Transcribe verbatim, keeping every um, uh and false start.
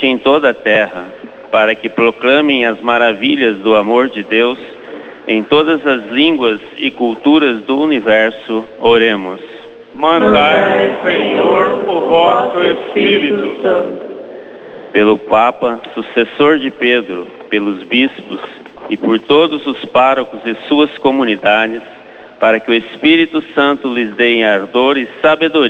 existe em toda a terra, para que proclamem as maravilhas do amor de Deus em todas as línguas e culturas do universo. Oremos. Mandai, Senhor, o vosso Espírito Santo. Pelo Papa, sucessor de Pedro, pelos bispos e por todos os párocos e suas comunidades, para que o Espírito Santo lhes dê ardor e sabedoria